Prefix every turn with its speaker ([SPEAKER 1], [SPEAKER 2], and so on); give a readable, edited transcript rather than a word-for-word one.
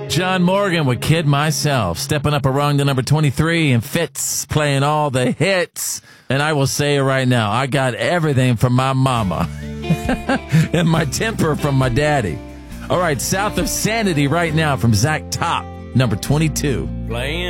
[SPEAKER 1] John Morgan with Kid Myself. Stepping up a rung to number 23, and Fitz playing all the hits. And I will say it right now, I got everything from my mama and my temper from my daddy. All right, South of Sanity right now from Zach Top, number 22.
[SPEAKER 2] Playing